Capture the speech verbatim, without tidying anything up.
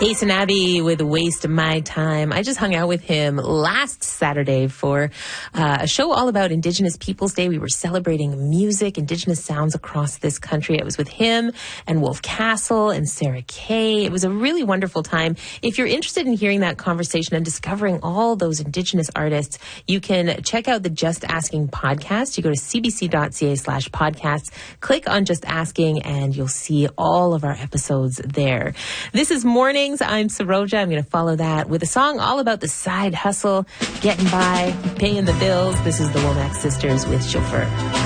Hasten Abbey with Waste My Time. I just hung out with him last Saturday for uh, a show all about Indigenous Peoples Day. We were celebrating music, Indigenous sounds across this country. I was with him and Wolf Castle and Sarah Kay. It was a really wonderful time. If you're interested in hearing that conversation and discovering all those Indigenous artists, you can check out the Just Asking podcast. You go to cbc.ca slash podcasts, click on Just Asking, and you'll see all of our episodes there. This is Mornings. I'm Saroja. I'm going to follow that with a song all about the side hustle, getting by, paying the bills. This is the Womack Sisters with Chauffeur.